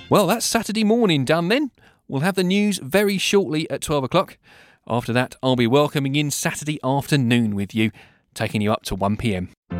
Well, that's Saturday morning done then. We'll have the news very shortly at 12 o'clock. After that, I'll be welcoming in Saturday afternoon with you, taking you up to 1 p.m.